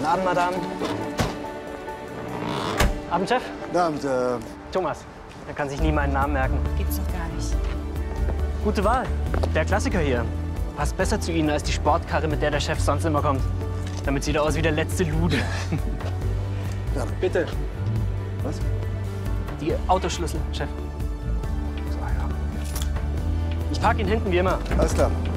Guten Abend, Madame. Abend, Chef. Guten Abend, Thomas. Er kann sich nie meinen Namen merken. Gibt's doch gar nicht. Gute Wahl. Der Klassiker hier. Passt besser zu Ihnen als die Sportkarre, mit der der Chef sonst immer kommt. Damit sieht er aus wie der letzte Lude. Ja. Bitte. Was? Die Autoschlüssel, Chef. So, ja. Ich park ihn hinten wie immer. Alles klar.